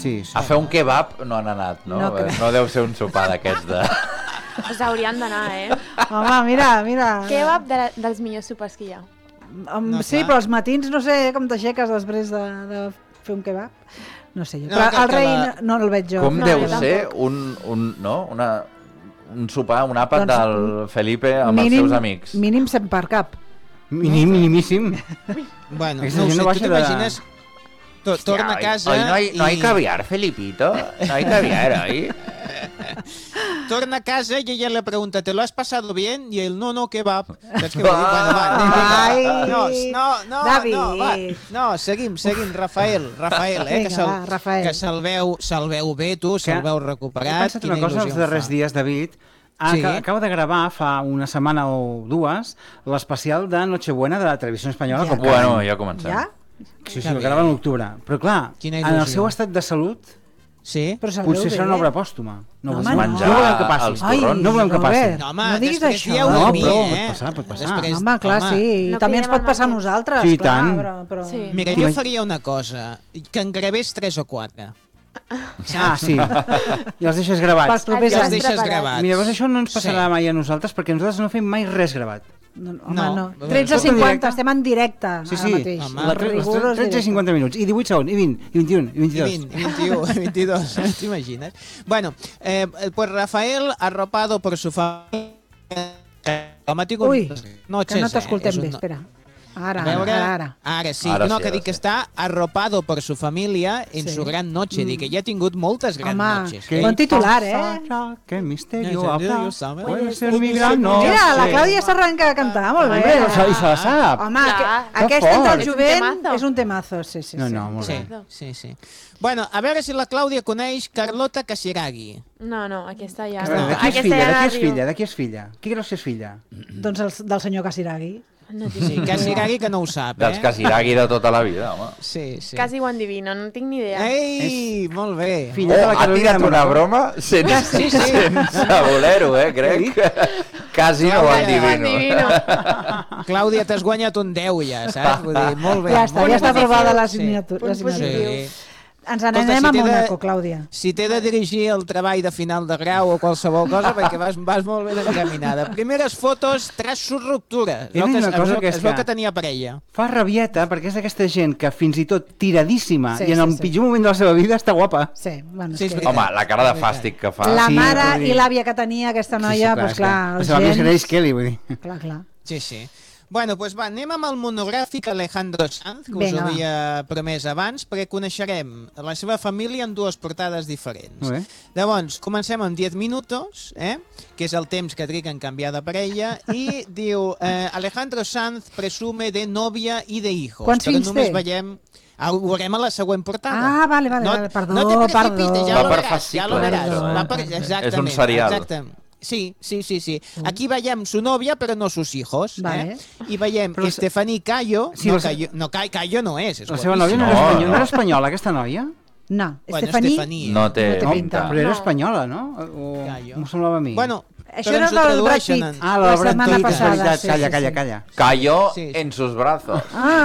Sí. A fer un kebab no han anat, no? No deu ser un sopar d'aquests de... Us haurien d'anar, Home, mira. Kebab dels millors sopars que hi ha. Sí, però els matins no sé com t'aixeques després de fer un kebab. No sé jo. Però el rei no el veig jo. Com deu ser un sopar, un àpat del Felipe amb els seus amics? Mínim 100 per cap. Minimíssim. Bueno, no ho sé, tu t'imagines... Torna a casa y... No hay caviar, Felipito. No hay caviar ahí. Torna a casa y ella le pregunta, ¿te lo has pasado bien? Y él, no, kebab. No, seguim, Rafael, que se'l veu bé, tu, se'l veu recuperat. He pensat una cosa els darrers dies, David. Acabo de gravar fa una setmana o dues l'especial de Nochebuena de la televisió espanyola. Bueno, ja comencem. Ja? Sí, el grava en l'octubre. Però clar, en el seu estat de salut potser serà una obra pòstuma. No volem que passi. No volem que passi. No diguis això. No, però pot passar. Home, clar, sí. També ens pot passar a nosaltres. Sí, tant. Mira, jo faria una cosa, que en gravés 3 o 4. Sí. I els deixes gravats. Mira, llavors això no ens passarà mai a nosaltres perquè nosaltres no fem mai res gravat. Home, no. 13:50, estem en directe ara mateix. 13 i 50 minuts, i 18 segons, i 20, i 21, i 22. I 21, i 22, t'imagines? Bueno, pues Rafael, arropado por su familia... Ui, que no t'escoltem bé, espera. Ara sí, no, que dic que està arropado por su familia en su gran noche, dic que ja ha tingut moltes grans noches. Bon titular, Que misterio habrá, puede ser mi gran noche. Mira, la Clàudia s'arrenca a cantar, molt bé. I se la sap. Home, aquest entre el jovent és un temazo, sí. No, molt bé. Sí. Bueno, a veure si la Clàudia coneix Carlota Casiraghi. No, aquesta ja... De qui és filla? Qui creus que és filla? Doncs del senyor Casiraghi. Sí, Casiraghi que no ho sap, Dels Casiraghi de tota la vida, home. Sí. Quasi ho endivino, no tinc ni idea. Ei, molt bé. Ha tirat una broma sense voler-ho, crec. Quasi no ho endivino. Clàudia, t'has guanyat un 10 ja, saps? Vull dir, molt bé. Ja està aprovada l'assignatura. Ens n'anem a Mónaco, Clàudia. Si t'he de dirigir el treball de final de grau o qualsevol cosa, perquè vas molt ben encaminada. Primeres fotos tras su ruptura. Es veu que tenia parella. Fa rabieta, perquè és d'aquesta gent que fins i tot tiradíssima i en el pitjor moment de la seva vida està guapa. Sí, bueno, home, la cara de fàstic que fa. La mare i l'àvia que tenia aquesta noia, doncs clar, els gens... La més Grace Kelly, vull dir. Clar. Sí. Bueno, doncs va, anem amb el monogràfic Alejandro Sanz, que us havia promès abans, perquè coneixerem la seva família en dues portades diferents. Llavors, comencem amb 10 minuts, que és el temps que triga en canviar de parella, i diu, Alejandro Sanz presume de novia i de hijos. Quants fills té? Ho veurem a la següent portada. Vale, perdó. No te precipites, va per fascicles. És un serial. Exacte. Sí. Aquí veiem su novia, però no sus hijos. I veiem Estefaní Cayo. Cayo no és. La seva nòvia no era espanyola, aquesta noia? No, Estefaní no té pinta. Però era espanyola, no? M'ho semblava a mi. Bueno, això era del Brad Pitt, la setmana passada. Calla. Cayó en sus brazos.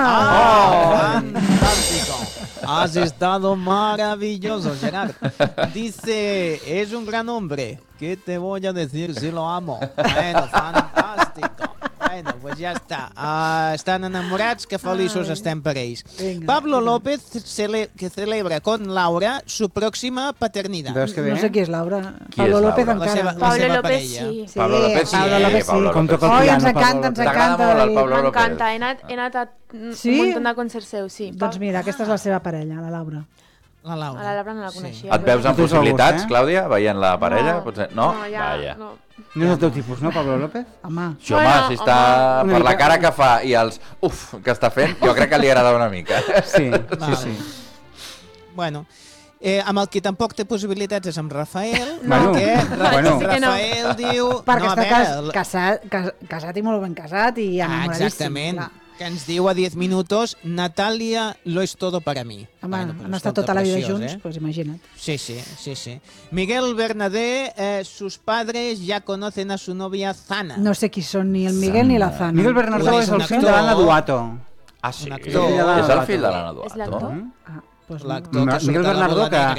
Fantástico. Has estado maravilloso, Gerard. Dice, es un gran hombre. ¿Qué te voy a decir si lo amo? Bueno, fantástico. Bueno, pues ja està. Estan enamorats, que feliços estem per ells. Pablo López que celebra con Laura su próxima paternidad. No sé qui és Laura. Pablo López encara. Pablo López sí. Pablo López sí. Ens encanta. M'encanta. He anat a un munt de concerts seus, sí. Doncs mira, aquesta és la seva parella, la Laura. La Laura. A la Laura no la coneixia. Et veus amb possibilitats, Clàudia, veient la parella? No? No. No és el teu tipus, no, Pablo López? Home, si està per la cara que fa i els que està fent, jo crec que li agrada una mica. Sí. Bueno, amb el que tampoc té possibilitats és amb Rafael, perquè Rafael diu... Perquè està casat i molt ben casat i enamoradíssim. Exactament. Que ens diu a 10 minutos, Natalia lo es todo para mí. Home, han estat tota la vida junts, pues imagina't. Sí. Miguel Bernadé, sus padres ya conocen a su novia Zana. No sé qui són ni el Miguel ni la Zana. Miguel Bernadé és el fill de l'Anna Duato. Ah, sí? És el fill de l'Anna Duato? És l'actor? L'actor Miguel Bernardo, que